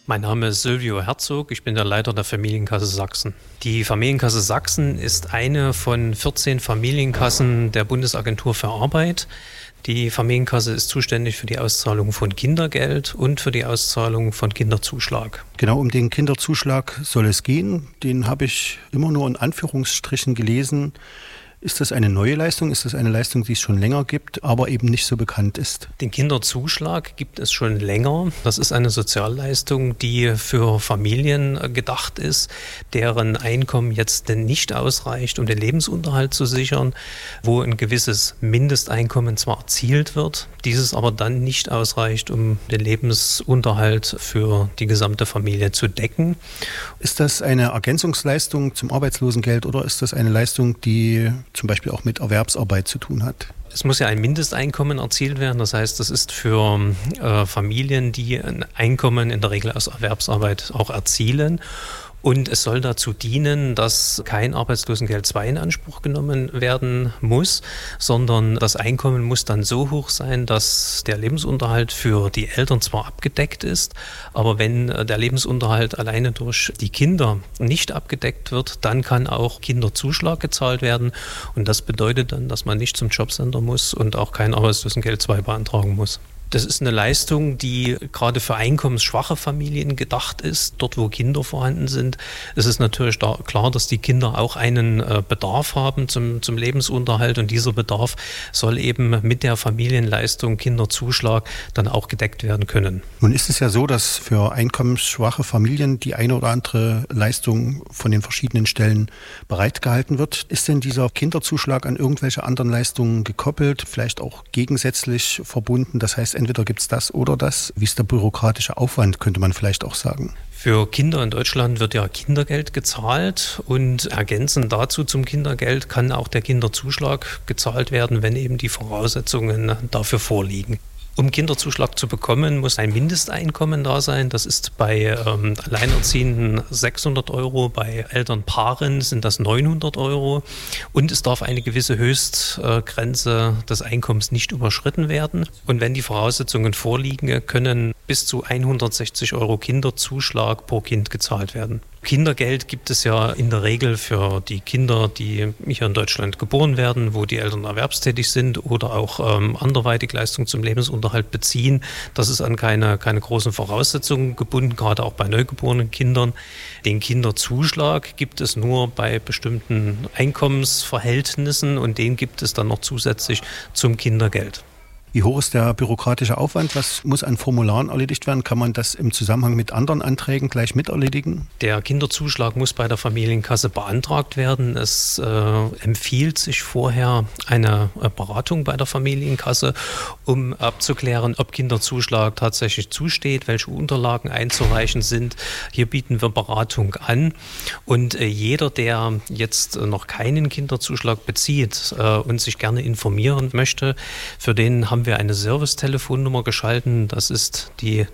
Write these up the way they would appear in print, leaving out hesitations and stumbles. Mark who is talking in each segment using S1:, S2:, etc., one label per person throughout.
S1: Mein Name ist Silvio Herzog, ich bin der Leiter der Familienkasse Sachsen. Die Familienkasse Sachsen ist eine von 14 Familienkassen der Bundesagentur für Arbeit. Die Familienkasse ist zuständig für die Auszahlung von Kindergeld und für die Auszahlung von Kinderzuschlag.
S2: Genau, um den Kinderzuschlag soll es gehen. Den habe ich immer nur in Anführungsstrichen gelesen. Ist das eine neue Leistung? Ist das eine Leistung, die es schon länger gibt, aber eben nicht so bekannt ist?
S1: Den Kinderzuschlag gibt es schon länger. Das ist eine Sozialleistung, die für Familien gedacht ist, deren Einkommen jetzt nicht ausreicht, um den Lebensunterhalt zu sichern, wo ein gewisses Mindesteinkommen zwar erzielt wird, dieses aber dann nicht ausreicht, um den Lebensunterhalt für die gesamte Familie zu decken.
S2: Ist das eine Ergänzungsleistung zum Arbeitslosengeld oder ist das eine Leistung, die zum Beispiel auch mit Erwerbsarbeit zu tun hat?
S1: Es muss ja ein Mindesteinkommen erzielt werden. Das heißt, das ist für Familien, die ein Einkommen in der Regel aus Erwerbsarbeit auch erzielen. Und es soll dazu dienen, dass kein Arbeitslosengeld II in Anspruch genommen werden muss, sondern das Einkommen muss dann so hoch sein, dass der Lebensunterhalt für die Eltern zwar abgedeckt ist, aber wenn der Lebensunterhalt alleine durch die Kinder nicht abgedeckt wird, dann kann auch Kinderzuschlag gezahlt werden. Und das bedeutet dann, dass man nicht zum Jobcenter muss und auch kein Arbeitslosengeld II beantragen muss. Das ist eine Leistung, die gerade für einkommensschwache Familien gedacht ist, dort wo Kinder vorhanden sind. Es ist natürlich klar, dass die Kinder auch einen Bedarf haben zum Lebensunterhalt und dieser Bedarf soll eben mit der Familienleistung Kinderzuschlag dann auch gedeckt werden können.
S2: Nun ist es ja so, dass für einkommensschwache Familien die eine oder andere Leistung von den verschiedenen Stellen bereitgehalten wird. Ist denn dieser Kinderzuschlag an irgendwelche anderen Leistungen gekoppelt, vielleicht auch gegensätzlich verbunden? Das heißt, entweder gibt es das oder das. Wie ist der bürokratische Aufwand, könnte man vielleicht auch sagen?
S1: Für Kinder in Deutschland wird ja Kindergeld gezahlt und ergänzend dazu zum Kindergeld kann auch der Kinderzuschlag gezahlt werden, wenn eben die Voraussetzungen dafür vorliegen. Um Kinderzuschlag zu bekommen, muss ein Mindesteinkommen da sein. Das ist bei Alleinerziehenden 600 €, bei Elternpaaren sind das 900 € und es darf eine gewisse Höchstgrenze des Einkommens nicht überschritten werden. Und wenn die Voraussetzungen vorliegen, können bis zu 160 € Kinderzuschlag pro Kind gezahlt werden. Kindergeld gibt es ja in der Regel für die Kinder, die hier in Deutschland geboren werden, wo die Eltern erwerbstätig sind oder auch anderweitig Leistungen zum Lebensunterhalt beziehen. Das ist an keine großen Voraussetzungen gebunden, gerade auch bei neugeborenen Kindern. Den Kinderzuschlag gibt es nur bei bestimmten Einkommensverhältnissen und den gibt es dann noch zusätzlich zum Kindergeld.
S2: Wie hoch ist der bürokratische Aufwand? Was muss an Formularen erledigt werden? Kann man das im Zusammenhang mit anderen Anträgen gleich mit erledigen?
S1: Der Kinderzuschlag muss bei der Familienkasse beantragt werden. Es empfiehlt sich vorher eine Beratung bei der Familienkasse, um abzuklären, ob Kinderzuschlag tatsächlich zusteht, welche Unterlagen einzureichen sind. Hier bieten wir Beratung an. Und jeder, der jetzt noch keinen Kinderzuschlag bezieht und sich gerne informieren möchte, für den haben wir eine Servicetelefonnummer geschalten. Das ist die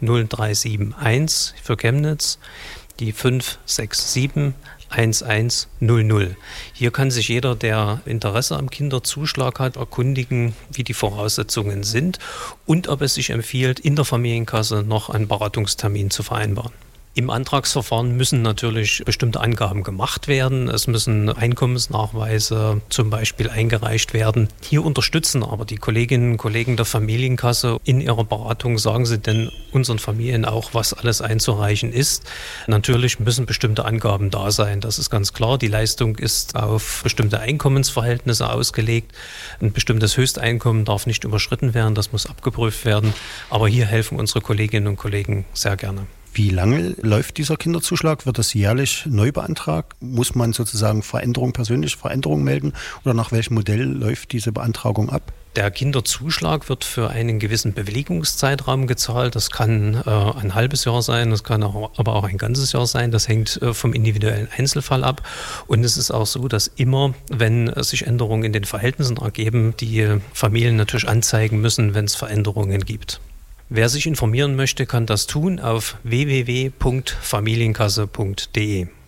S1: 0371 für Chemnitz, die 567 1100. Hier kann sich jeder, der Interesse am Kinderzuschlag hat, erkundigen, wie die Voraussetzungen sind und ob es sich empfiehlt, in der Familienkasse noch einen Beratungstermin zu vereinbaren. Im Antragsverfahren müssen natürlich bestimmte Angaben gemacht werden. Es müssen Einkommensnachweise zum Beispiel eingereicht werden. Hier unterstützen aber die Kolleginnen und Kollegen der Familienkasse in ihrer Beratung, sagen sie denn unseren Familien auch, was alles einzureichen ist. Natürlich müssen bestimmte Angaben da sein. Das ist ganz klar. Die Leistung ist auf bestimmte Einkommensverhältnisse ausgelegt. Ein bestimmtes Höchsteinkommen darf nicht überschritten werden. Das muss abgeprüft werden. Aber hier helfen unsere Kolleginnen und Kollegen sehr gerne.
S2: Wie lange läuft dieser Kinderzuschlag? Wird das jährlich neu beantragt? Muss man sozusagen persönliche Veränderungen melden? Oder nach welchem Modell läuft diese Beantragung ab?
S1: Der Kinderzuschlag wird für einen gewissen Bewilligungszeitraum gezahlt. Das kann ein halbes Jahr sein, das kann aber auch ein ganzes Jahr sein. Das hängt vom individuellen Einzelfall ab. Und es ist auch so, dass immer, wenn sich Änderungen in den Verhältnissen ergeben, die Familien natürlich anzeigen müssen, wenn es Veränderungen gibt. Wer sich informieren möchte, kann das tun auf www.familienkasse.de.